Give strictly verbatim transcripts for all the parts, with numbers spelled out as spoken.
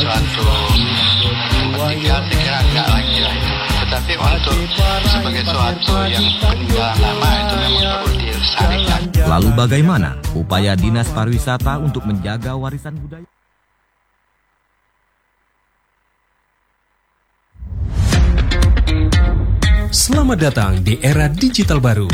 suatu peninggalan negara enggak lagi lah itu. Tetapi untuk sebagai suatu yang peninggalan lama itu memang perlu dilestarikan. Lalu bagaimana upaya Dinas Pariwisata untuk menjaga warisan budaya? Selamat datang di era digital baru.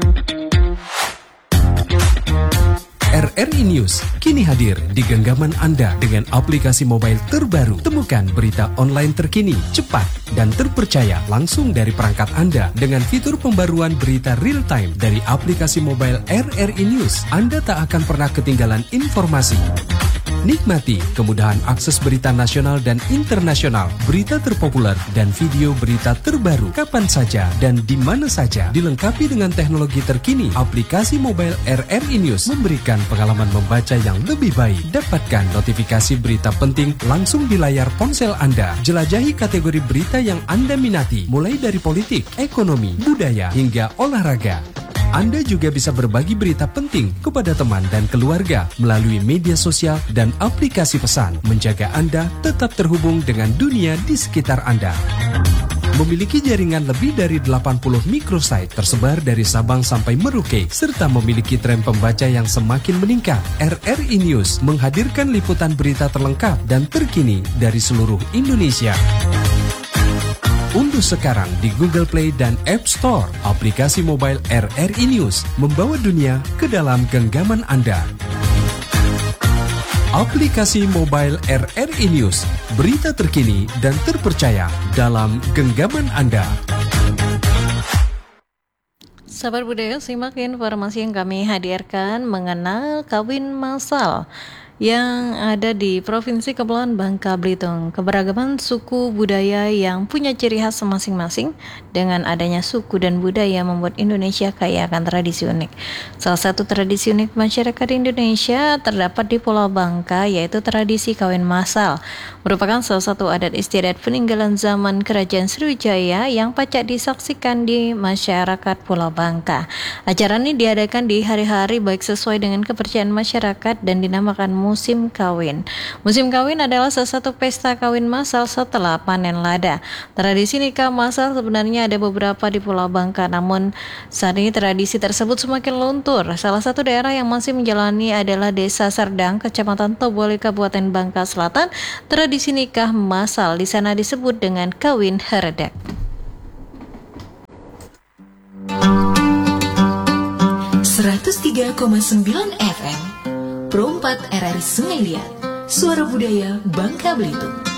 R R I News kini hadir di genggaman Anda dengan aplikasi mobile terbaru. Temukan berita online terkini, cepat, dan terpercaya langsung dari perangkat Anda dengan fitur pembaruan berita real time dari aplikasi mobile R R I News. Anda tak akan pernah ketinggalan informasi. Nikmati kemudahan akses berita nasional dan internasional, berita terpopuler, dan video berita terbaru kapan saja dan di mana saja. Dilengkapi dengan teknologi terkini, aplikasi mobile R R I News memberikan pengalaman membaca yang lebih baik. Dapatkan notifikasi berita penting langsung di layar ponsel Anda. Jelajahi kategori berita yang Anda minati, mulai dari politik, ekonomi, budaya, hingga olahraga. Anda juga bisa berbagi berita penting kepada teman dan keluarga melalui media sosial dan aplikasi pesan, menjaga Anda tetap terhubung dengan dunia di sekitar Anda. Memiliki jaringan lebih dari delapan puluh microsite tersebar dari Sabang sampai Merauke, serta memiliki tren pembaca yang semakin meningkat. R R I News menghadirkan liputan berita terlengkap dan terkini dari seluruh Indonesia. Unduh sekarang di Google Play dan App Store aplikasi mobile R R I News, membawa dunia ke dalam genggaman Anda. Aplikasi mobile R R I News, berita terkini dan terpercaya dalam genggaman Anda. Sahabat budaya, simak informasi yang kami hadirkan mengenal kawin massal yang ada di Provinsi Kepulauan Bangka Belitung. Keberagaman suku budaya yang punya ciri khas masing-masing. Dengan adanya suku dan budaya membuat Indonesia kaya akan tradisi unik. Salah satu tradisi unik masyarakat Indonesia terdapat di Pulau Bangka, yaitu tradisi kawin massal. Merupakan salah satu adat istiadat peninggalan zaman Kerajaan Sriwijaya yang pacak disaksikan di masyarakat Pulau Bangka. Acara ini diadakan di hari-hari baik sesuai dengan kepercayaan masyarakat dan dinamakan musim kawin. Musim kawin adalah salah satu pesta kawin massal setelah panen lada. Tradisi nikah massal sebenarnya ada beberapa di Pulau Bangka, namun saat ini tradisi tersebut semakin luntur. Salah satu daerah yang masih menjalani adalah Desa Serdang, Kecamatan Toboli, Kabupaten Bangka Selatan. Tradisi nikah massal di sana disebut dengan kawin heredak. seratus tiga koma sembilan F M Pro empat R R I Sungai Liat, suara budaya Bangka Belitung.